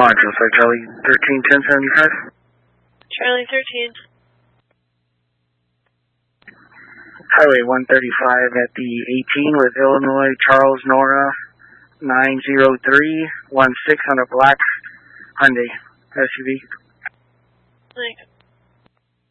Module, sir. Charlie 13-1075. Charlie 13. Highway 135 at the 18 with Illinois, Charles Nora 90316 on a black Hyundai SUV. Thanks.